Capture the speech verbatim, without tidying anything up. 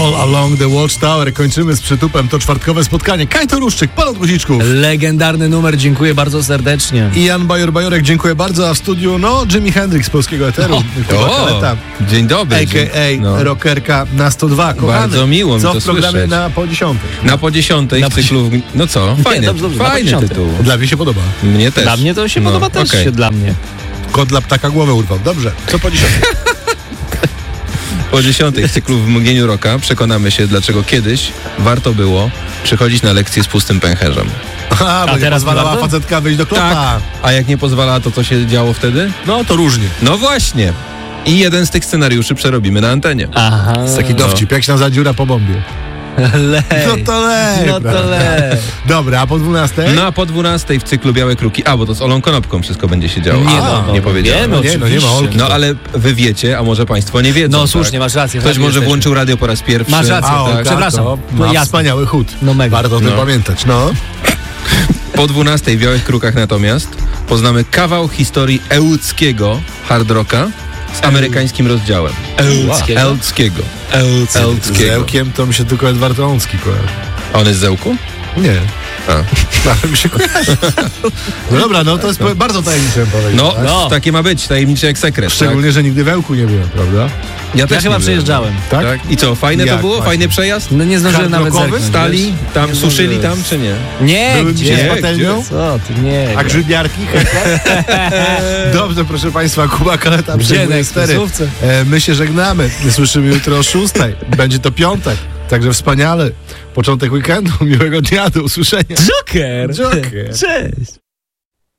All Along the Watchtower. Kończymy z przytupem to czwartkowe spotkanie. Kajto Ruszczyk, Polot Guziczków. Legendarny numer, dziękuję bardzo serdecznie. I Jan Bajor-Bajorek, dziękuję bardzo, a w studiu, no, Jimi Hendrix z Polskiego Eteru. O, dzień dobry. A K A no. rockerka na sto dwa. Kochany, bardzo miło mi co to w programie słyszeć. na po dziesiątej? Na po dziesiątej Na w cyklu... No co? Fajny, dobrze, dobrze, na po fajny dziesiątej. tytuł. Dla mnie się podoba. Mnie też. Dla mnie to się no, podoba też okay. się dla mnie. Kot dla ptaka głowę urwał. Dobrze, co po dziesiątej? Po dziesiątej w cyklu W mgnieniu roka przekonamy się, dlaczego kiedyś warto było przychodzić na lekcje z pustym pęcherzem. A, bo A nie teraz pozwalała warto? facetka wyjść do klopa. Tak. A jak nie pozwala, to co się działo wtedy? No to różnie. No właśnie. I jeden z tych scenariuszy przerobimy na antenie. Aha. Jest taki dowcip, jak się nazywa dziura po bombie. Lej. No to lej, No to prawda? lej. Dobra, a po dwunastej? No a po dwunastej w cyklu Białe Kruki, a bo to z Olą Konopką wszystko będzie się działo. Nie, A, no, nie no, powiedziałem. wiemy, No nie, no nie ma oczywiście. Olki. No ale wy wiecie, a może państwo nie wiedzą. No tak? słusznie, masz rację. Ktoś tak, może jesteśmy. włączył radio po raz pierwszy. Masz rację. A, Olka, Przepraszam. to No ma jasne. wspaniały chód. No mega. Warto o tym No. pamiętać, no. Po dwunastej w Białych Krukach natomiast poznamy kawał historii ełckiego hard rocka z amerykańskim rozdziałem. Ełckiego? Ełckiego. Z Ełckiego. Ełkiem to mi się tylko Edward Łącki kojarzy. A on jest z Ełku? Nie. A. Ale mi się kojarzy. No dobra, no to jest po- bardzo tajemnicze, bym powiedział. No, tak? No. takie ma być, tajemniczy jak sekret. Szczególnie, że nigdy w Ełku nie byłem, prawda? Tak? Ja, Ja chyba nie przejeżdżałem. Tak? byłem. Tak? I co, fajne Jak to było? właśnie? Fajny przejazd? No nie zdążyłem nawet Hardrockowy? zerknąć. Stali wiesz? tam, Nie suszyli zdążyłem. tam, czy nie? Nie, Były gdzie? gdzie z Gdzie? patelnią? Co ty, nie. A grzybiarki? Dobrze, proszę Państwa, Kuba Kaleta Gdzie, przyjmuje na stery. ekspresówce? E, My się żegnamy. Słyszymy jutro o szóstej. Będzie to piątek. Także wspaniale. Początek weekendu. Miłego dnia. Do usłyszenia. Joker! Joker. Cześć!